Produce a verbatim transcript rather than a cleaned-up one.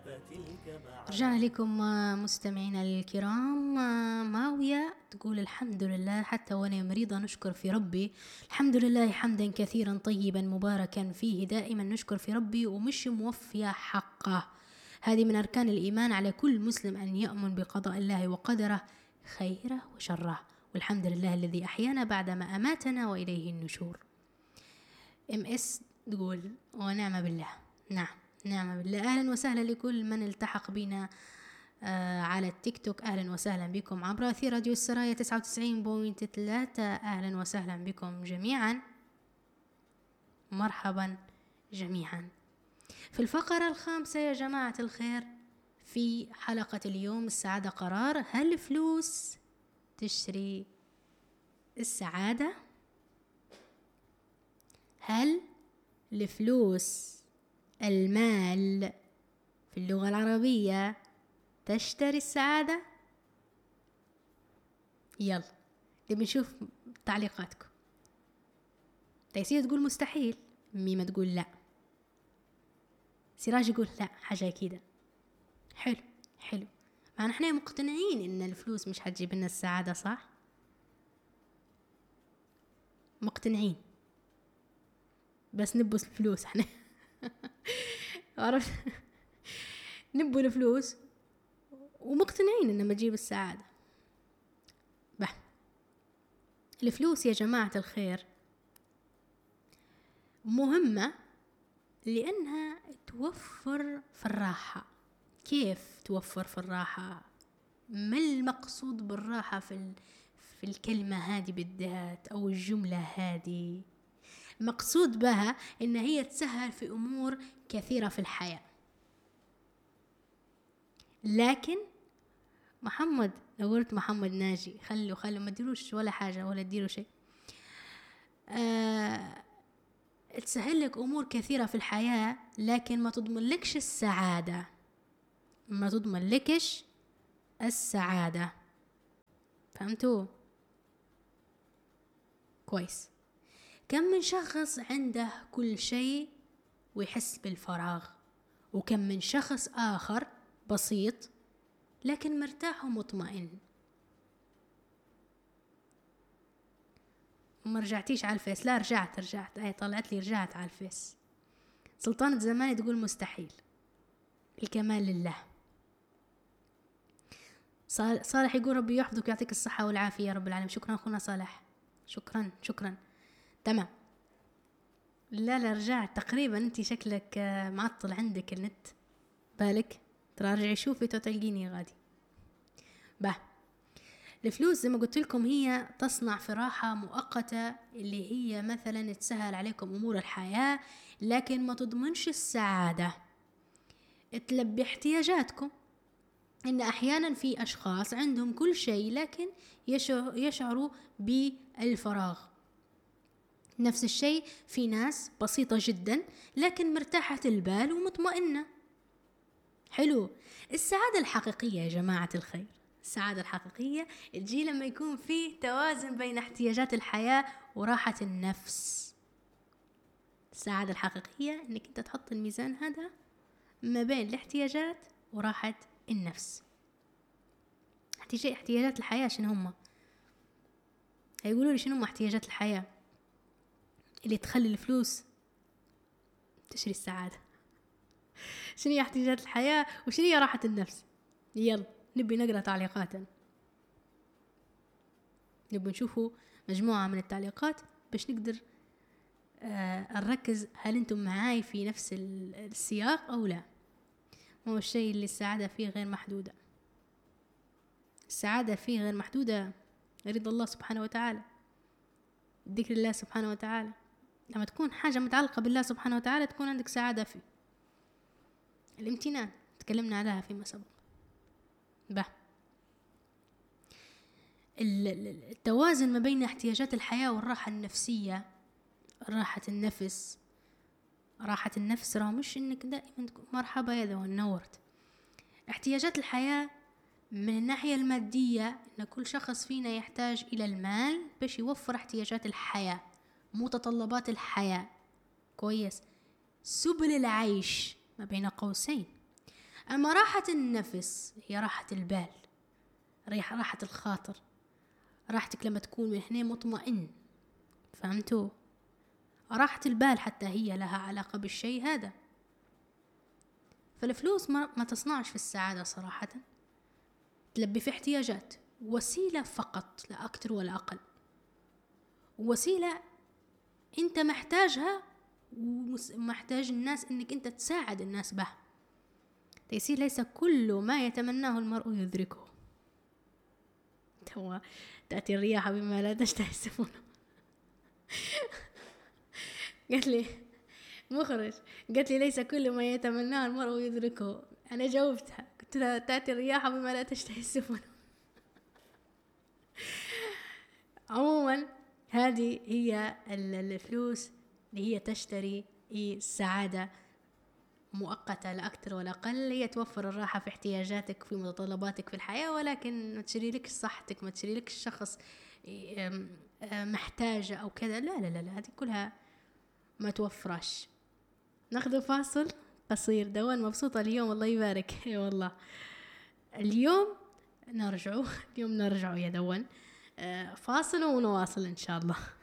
رجعنا لكم مستمعينا الكرام. ماوية تقول الحمد لله حتى وأنا مريضة نشكر في ربي، الحمد لله حمدا كثيرا طيبا مباركا فيه دائما نشكر في ربي ومش موفية حقه. هذه من أركان الإيمان على كل مسلم أن يؤمن بقضاء الله وقدره خيره وشره، والحمد لله الذي أحيانا بعدما أماتنا وإليه النشور. ام اس تقول ونعم بالله. نعم نعم بالله. أهلا وسهلا لكل من التحق بنا آه على التيك توك، أهلا وسهلا بكم عبر أثير راديو السرايا تسعة وتسعين بوينت ثلاثة، أهلا وسهلا بكم جميعا، مرحبا جميعا. في الفقرة الخامسة يا جماعة الخير في حلقة اليوم، السعادة قرار. هل الفلوس تشتري السعادة؟ هل الفلوس المال في اللغة العربية تشتري السعادة؟ يلا نبي نشوف تعليقاتكم. تيسير تقول مستحيل، ميمة تقول لا، سراج يقول لا حاجة كده. حلو حلو، مع نحن مقتنعين ان الفلوس مش هتجيب لنا السعادة، صح؟ مقتنعين بس نبوا الفلوس احنا عرفت نبوا الفلوس ومقتنعين انه ما تجيب السعادة. بح الفلوس يا جماعة الخير مهمة لأنها توفر في الراحة. كيف توفر في الراحة؟ ما المقصود بالراحة في, في الكلمة هذه بالذات أو الجملة هذه؟ مقصود بها إن هي تسهل في أمور كثيرة في الحياة. لكن محمد نورت محمد ناجي، خلوا خلوا ما تديروش ولا حاجة ولا تديروا شيء. آه تسهل لك أمور كثيرة في الحياة لكن ما تضمن لكش السعادة، ما تضمن لكش السعادة. فهمتوا؟ كويس. كم من شخص عنده كل شيء ويحس بالفراغ، وكم من شخص آخر بسيط لكن مرتاح ومطمئن. وما رجعتيش على الفيس؟ لا رجعت رجعت اي طلعت لي رجعت على الفيس. سلطانة زماني تقول مستحيل، الكمال لله. صالح يقول ربي يحفظك ويعطيك الصحة والعافية يا رب العالمين. شكرا أخونا صالح، شكرا شكرا. تمام. لا لا رجعت تقريبا، انت شكلك معطل عندك النت، بالك ترى رجعي شوفي تلقيني غادي. با الفلوس زي ما قلت لكم هي تصنع في راحة مؤقتة اللي هي مثلا تسهل عليكم أمور الحياة لكن ما تضمنش السعادة، تلبي احتياجاتكم. إن أحيانا في أشخاص عندهم كل شيء لكن يشعروا بالفراغ. نفس الشيء في ناس بسيطة جدا لكن مرتاحة البال ومطمئنة. حلو. السعادة الحقيقية يا جماعة الخير، السعادة الحقيقية تجي لما يكون في توازن بين احتياجات الحياة وراحة النفس. السعادة الحقيقية انك انت تحط الميزان هذا ما بين الاحتياجات وراحة النفس. احتياجات الحياة شنو هم؟ هيقولوا لي شنو هم احتياجات الحياة اللي تخلي الفلوس تشري السعادة؟ شنو هي احتياجات الحياة وشنو هي راحة النفس؟ يلا نبي نقرأ تعليقاتنا، نبي نشوفوا مجموعة من التعليقات باش نقدر آه نركز هل انتم معاي في نفس السياق او لا. ما هو الشيء اللي السعادة فيه غير محدودة؟ السعادة فيه غير محدودة رضا الله سبحانه وتعالى، ذكر الله سبحانه وتعالى. لما تكون حاجة متعلقة بالله سبحانه وتعالى تكون عندك سعادة فيه. الامتنان تكلمنا عليها فيما سبق. به التوازن ما بين احتياجات الحياة والراحة النفسية. راحة النفس، راحة النفس راه مش انك دائما تكون مرحبا يا ذو نورت. احتياجات الحياة من الناحية المادية ان كل شخص فينا يحتاج الى المال باش يوفر احتياجات الحياة، متطلبات الحياة. كويس. سبل العيش ما بين قوسين. أما راحة النفس هي راحة البال، ريح راحة الخاطر، راحتك لما تكون من هنا مطمئن. فهمتوا؟ راحة البال حتى هي لها علاقة بالشيء هذا. فالفلوس ما, ما تصنعش في السعادة صراحة، تلبي في احتياجات، وسيلة فقط لا أكتر ولا أقل، وسيلة أنت محتاجها ومحتاج الناس أنك أنت تساعد الناس بها. تيسير ليس كل ما يتمناه المرء يدركه. هو تأتي الرياح بما لا تشتهي السفن. قالت لي مخرج، قالت لي ليس كل ما يتمناه المرء يدركه. أنا جاوبتها قلت لها تأتي الرياح بما لا تشتهي السفن. عموما هذه هي الفلوس اللي هي تشتري السعادة مؤقتة لا أكثر ولا أقل. هي توفر الراحة في احتياجاتك في متطلباتك في الحياة، ولكن ما تشتري لك صحتك، ما تشتري لك الشخص محتاجة أو كذا. لا لا لا, لا. هذه كلها ما توفرش. ناخذ فاصل قصير. دوان مبسوطة اليوم الله يبارك. اي والله اليوم نرجعوا اليوم نرجعوا يا دوان. فاصل ونواصل إن شاء الله.